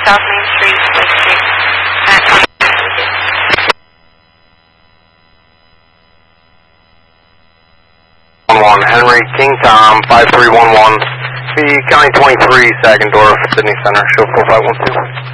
South Main Street, Lake Street, at 1 Henry King Tom 5311, the County 23, Sagendorf, Sydney Center, show 4512.